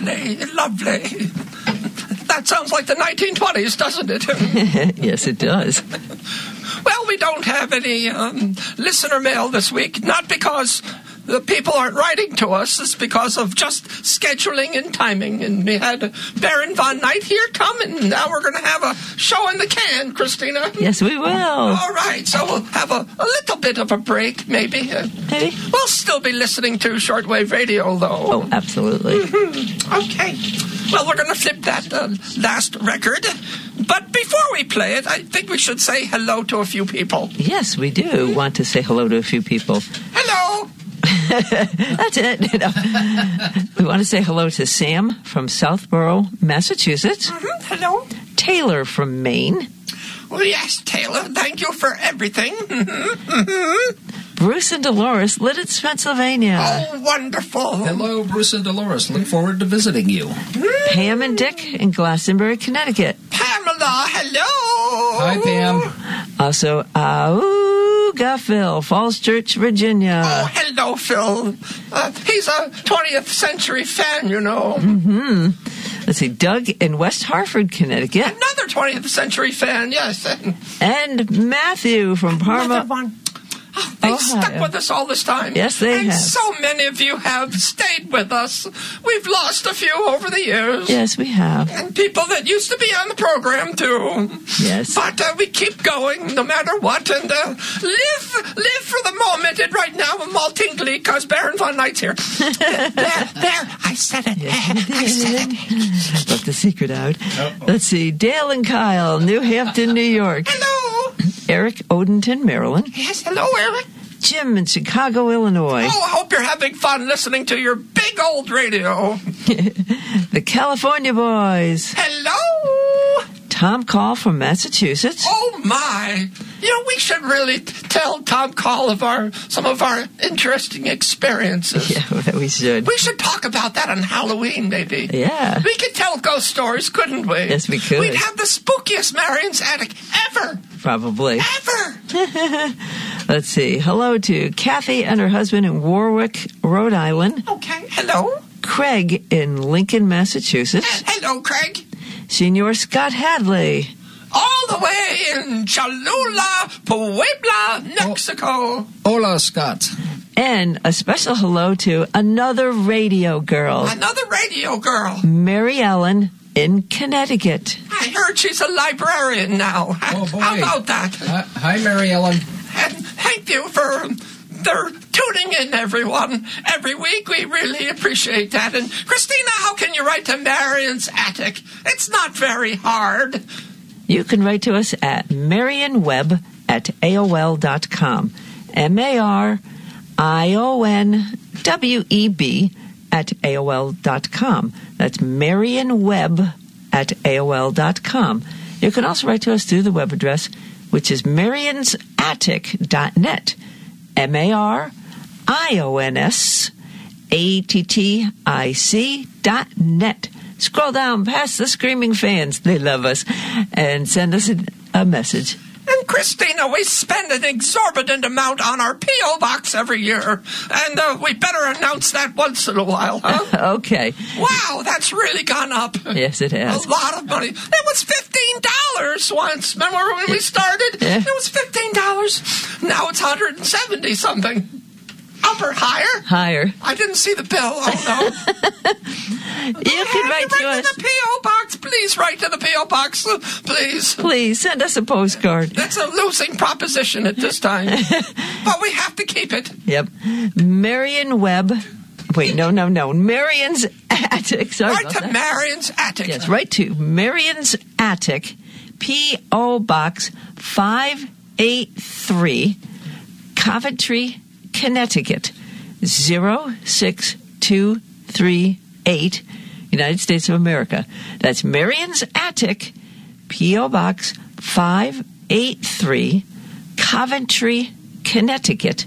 Lovely, lovely. That sounds like the 1920s, doesn't it? Yes, it does. Well, we don't have any listener mail this week, not because the people aren't writing to us. It's because of just scheduling and timing. And we had Baron von Knight here come, and now we're going to have a show in the can, Christina. Yes, we will. All right, so we'll have a little bit of a break, maybe. Maybe. We'll still be listening to shortwave radio, though. Oh, absolutely. Mm-hmm. Okay. Well, we're going to flip that last record. But before we play it, I think we should say hello to a few people. Yes, we do want to say hello to a few people. Hello. That's it. We want to say hello to Sam from Southborough, Massachusetts. Mm-hmm. Hello. Taylor from Maine. Well, yes, Taylor. Thank you for everything. Mm-hmm. Bruce and Dolores, Lidditz, Pennsylvania. Oh, wonderful. Hello, Bruce and Dolores. Look forward to visiting you. Pam and Dick in Glastonbury, Connecticut. Pamela, hello. Hi, Pam. Also, Auga Phil, Falls Church, Virginia. Oh, hello, Phil. He's a 20th century fan, you know. Mm-hmm. Let's see, Doug in West Hartford, Connecticut. Another 20th century fan, yes. And Matthew from Parma. Another one. Oh, they stuck with us all this time. Yes, they have. And so many of you have stayed with us. We've lost a few over the years. Yes, we have. And people that used to be on the program, too. Yes. But we keep going no matter what. And live for the moment. And right now, I'm all tingly because Baron von Knight's here. There. I said it. Yes, I said it. Let the secret out. Let's see. Dale and Kyle, New Hampton, New York. Hello. Eric, Odenton, Maryland. Yes, hello, Eric. Jim in Chicago, Illinois. Oh, I hope you're having fun listening to your big old radio. The California Boys. Hello. Tom Call from Massachusetts. Oh, my. You know, we should really tell Tom Call of some of our interesting experiences. Yeah, we should. We should talk about that on Halloween, maybe. Yeah. We could tell ghost stories, couldn't we? Yes, we could. We'd have the spookiest Marion's Attic ever. Probably. Ever. Let's see. Hello to Kathy and her husband in Warwick, Rhode Island. Okay. Hello. Craig in Lincoln, Massachusetts. Hello, Craig. Senior Scott Hadley. All the way in Cholula, Puebla, Mexico. Hola, Scott. And a special hello to another radio girl. Another radio girl. Mary Ellen in Connecticut. I heard she's a librarian now. Oh, boy. How about that? Hi, Mary Ellen. And thank you for tuning in, everyone. Every week, we really appreciate that. And Christina, how can you write to Marion's Attic? It's not very hard. You can write to us at marionweb@aol.com. MarionWeb@aol.com. That's marionweb@aol.com. You can also write to us through the web address, which is marionsattic.net. MarionSattic.net. Scroll down past the screaming fans. They love us. And send us a message. And Christina, we spend an exorbitant amount on our P.O. box every year. And we better announce that once in a while, huh? Okay. Wow, that's really gone up. Yes, it has. A lot of money. It was $15 once. Remember when we started? Yeah. It was $15. Now it's $170-something. Up or higher? Higher. I didn't see the bill. Oh, no. You can write to us. To the P.O. box. Please write to the P.O. box. Please. Please send us a postcard. That's a losing proposition at this time. But we have to keep it. Yep. Marion Web. Wait, no. Marion's Attic. Sorry Write about to that. Marion's Attic. Yes, write to Marion's Attic, P.O. Box 583, Coventry, Connecticut, 06238, United States of America. That's Marion's Attic, P.O. Box 583, Coventry, Connecticut,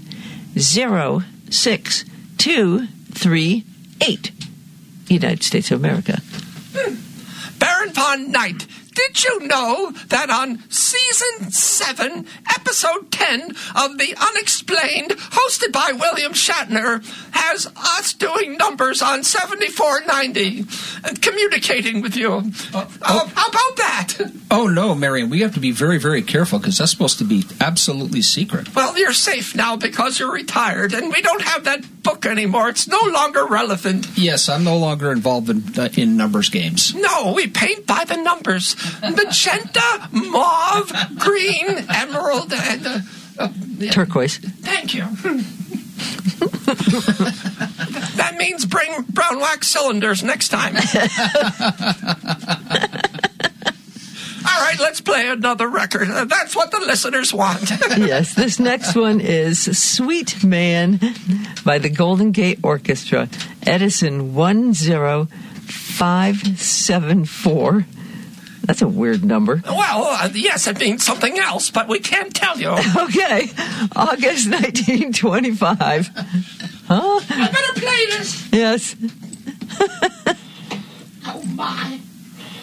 06238, United States of America. Baron von Knight, Did you know that on Season 7, Episode 10 of The Unexplained, hosted by William Shatner, has us doing numbers on 7490 and communicating with you? How about that? Oh, no, Marion, we have to be very, very careful because that's supposed to be absolutely secret. Well, you're safe now because you're retired, and we don't have that book anymore. It's no longer relevant. Yes, I'm no longer involved in numbers games. No, we paint by the numbers. Magenta, mauve, green, emerald, and... Turquoise. Thank you. That means bring brown wax cylinders next time. All right, let's play another record. That's what the listeners want. Yes, this next one is Sweet Man by the Golden Gate Orchestra, Edison 10574. That's a weird number. Well, yes, it means something else, but we can't tell you. Okay, August 1925. Huh? I better play this. Yes. Oh, my.